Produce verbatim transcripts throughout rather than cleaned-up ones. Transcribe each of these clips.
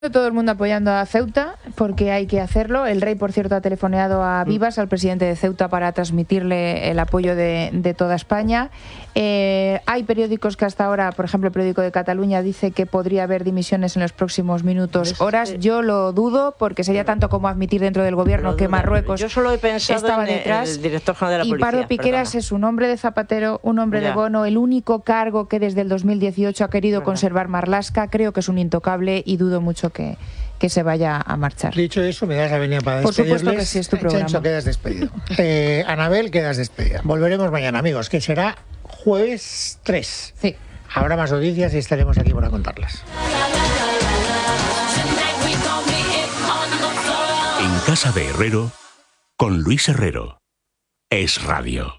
Todo el mundo apoyando a Ceuta porque hay que hacerlo. El rey, por cierto, ha telefoneado a Vivas, al presidente de Ceuta, para transmitirle el apoyo de, de toda España. Eh, hay periódicos que hasta ahora, por ejemplo, el periódico de Cataluña dice que podría haber dimisiones en los próximos minutos, horas. Yo lo dudo, porque sería tanto como admitir dentro del gobierno que Marruecos Yo solo he pensado estaba en detrás. el director general de la y policía. Pardo Piqueras perdona. es un hombre de Zapatero, un hombre Ya. de Bono, el único cargo que desde el dos mil dieciocho ha querido Verdad. conservar Marlaska. Creo que es un intocable y dudo mucho que que se vaya a marchar. Dicho eso, me das la venia para Por despedirles. supuesto que sí, es tu programa. Chencho, quedas despedido. eh, Anabel, quedas despedida. Volveremos mañana, amigos, que será jueves tres. Sí. Habrá más noticias y estaremos aquí para contarlas. En Casa de Herrero, con Luis Herrero. Es Radio.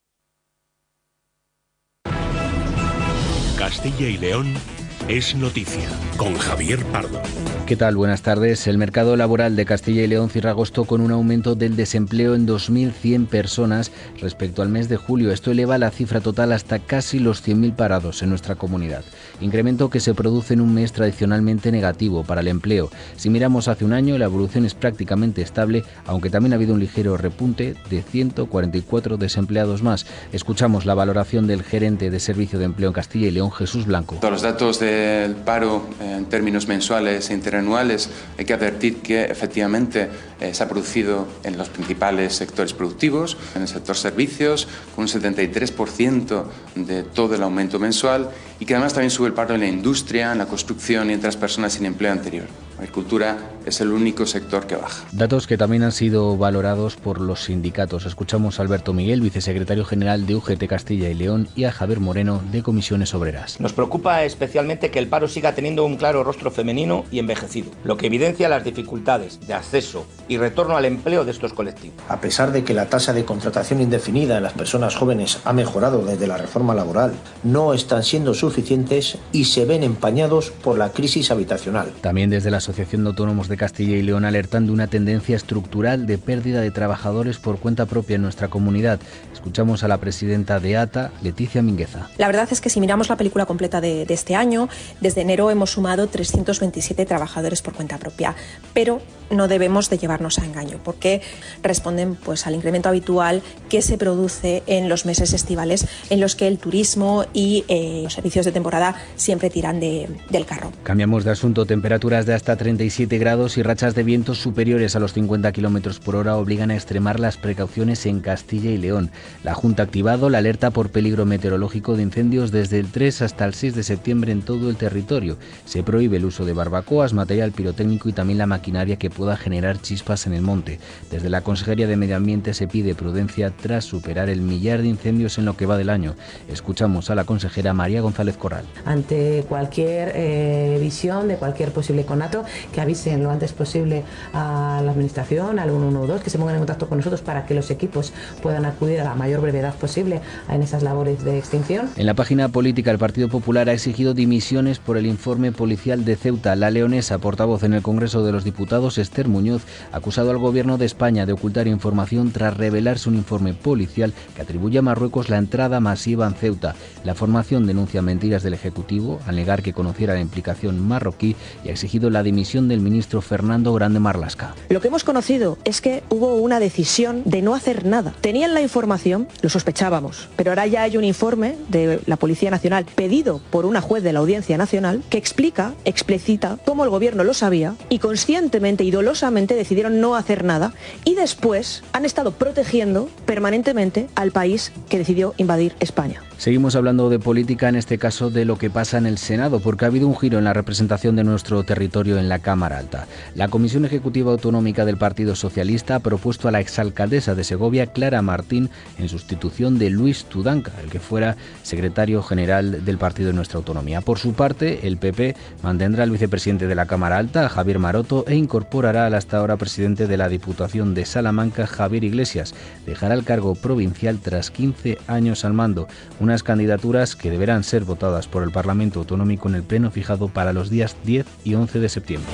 Castilla y León es noticia, con Javier Pardo. ¿Qué tal? Buenas tardes. El mercado laboral de Castilla y León cierra agosto con un aumento del desempleo en dos mil cien personas respecto al mes de julio. Esto eleva la cifra total hasta casi los cien mil parados en nuestra comunidad. Incremento que se produce en un mes tradicionalmente negativo para el empleo. Si miramos hace un año, la evolución es prácticamente estable, aunque también ha habido un ligero repunte de ciento cuarenta y cuatro desempleados más. Escuchamos la valoración del gerente de Servicio de Empleo en Castilla y León, Jesús Blanco. Todos los datos del paro en términos mensuales e interanuales, hay que advertir que efectivamente eh, se ha producido en los principales sectores productivos, en el sector servicios, con un setenta y tres por ciento de todo el aumento mensual, y que además también sube el paro en la industria, en la construcción y entre las personas sin empleo anterior. La agricultura es el único sector que baja. Datos que también han sido valorados por los sindicatos. Escuchamos a Alberto Miguel, vicesecretario general de U G T Castilla y León, y a Javier Moreno, de Comisiones Obreras. Nos preocupa especialmente que el paro siga teniendo un claro rostro femenino y envejecido, lo que evidencia las dificultades de acceso y retorno al empleo de estos colectivos. A pesar de que la tasa de contratación indefinida en las personas jóvenes ha mejorado desde la reforma laboral, no están siendo suficientes y se ven empañados por la crisis habitacional. También desde la Asociación de Autónomos de Castilla y León alertan de una tendencia estructural de pérdida de trabajadores por cuenta propia en nuestra comunidad. Escuchamos a la presidenta de A T A, Leticia Mingueza. La verdad es que si miramos la película completa de, de este año, desde enero hemos sumado trescientos veintisiete trabajadores por cuenta propia, pero no debemos de llevarnos a engaño, porque responden pues al incremento habitual que se produce en los meses estivales, en los que el turismo y eh, los servicios de temporada siempre tiran de, del carro. Cambiamos de asunto. Temperaturas de hasta treinta y siete grados y rachas de vientos superiores a los cincuenta kilómetros por hora obligan a extremar las precauciones en Castilla y León. La Junta ha activado la alerta por peligro meteorológico de incendios desde el tres hasta el seis de septiembre en todo el territorio. Se prohíbe el uso de barbacoas, material pirotécnico y también la maquinaria que pueda generar chispas en el monte. Desde la Consejería de Medio Ambiente se pide prudencia tras superar el millar de incendios en lo que va del año. Escuchamos a la consejera María González Corral. Ante cualquier eh, visión de cualquier posible conato, que avisen lo antes posible a la administración, al uno uno dos, que se pongan en contacto con nosotros para que los equipos puedan acudir a la mayor brevedad posible en esas labores de extinción. En la página política, el Partido Popular ha exigido dimisiones por el informe policial de Ceuta. La leonesa, portavoz en el Congreso de los Diputados, Esther Muñoz, ha acusado al Gobierno de España de ocultar información tras revelarse un informe policial que atribuye a Marruecos la entrada masiva en Ceuta. La formación denuncia mentiras del Ejecutivo al negar que conociera la implicación marroquí y ha exigido la dimisión del ministro Fernando Grande Marlaska. Lo que hemos conocido es que hubo una decisión de no hacer nada. Tenían la información, lo sospechábamos, pero ahora ya hay un informe de la Policía Nacional pedido por una juez de la Audiencia Nacional que explica, explicita cómo el gobierno lo sabía y conscientemente y dolosamente decidieron no hacer nada y después han estado protegiendo permanentemente al país que decidió invadir España. Seguimos hablando de política, en este caso de lo que pasa en el Senado, porque ha habido un giro en la representación de nuestro territorio en la Cámara Alta. La Comisión Ejecutiva Autonómica del Partido Socialista ha propuesto a la exalcaldesa de Segovia, Clara Martín, en sustitución de Luis Tudanca, el que fuera secretario general del partido de nuestra autonomía. Por su parte, el P P mantendrá al vicepresidente de la Cámara Alta, Javier Maroto, e incorporará al hasta ahora presidente de la Diputación de Salamanca, Javier Iglesias. Dejará el cargo provincial tras quince años al mando. Unas candidaturas que deberán ser votadas por el Parlamento Autonómico en el pleno fijado para los días diez y once de septiembre.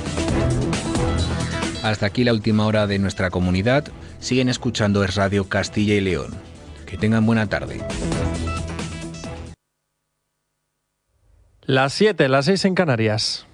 Hasta aquí la última hora de nuestra comunidad. Siguen escuchando Es Radio Castilla y León. Que tengan buena tarde. Las siete, las seis en Canarias.